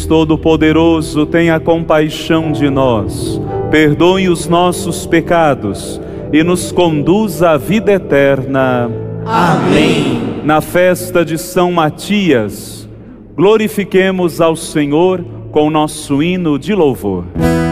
Todo-Poderoso, tenha compaixão de nós, perdoe os nossos pecados e nos conduza à vida eterna. Amém. Na festa de São Matias, glorifiquemos ao Senhor com nosso hino de louvor.